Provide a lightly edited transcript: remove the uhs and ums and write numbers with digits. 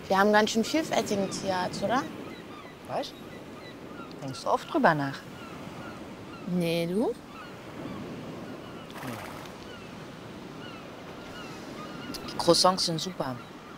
Wir haben ganz schön vielfältigen Tierarzt, oder? Weißt? Denkst du oft drüber nach? Nee, du? Die Croissants sind super.